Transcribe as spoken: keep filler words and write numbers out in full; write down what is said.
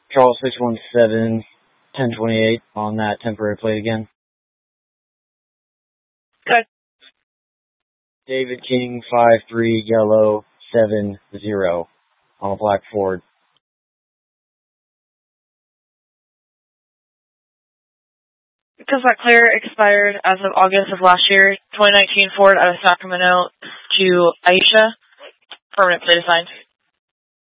Charles six one seven, ten twenty-eight on that temporary plate again. Good. David King five three yellow seven zero on a black Ford. Because that clear expired as of August of last year, twenty nineteen Ford out of Sacramento to Aisha, permanent plate assigned.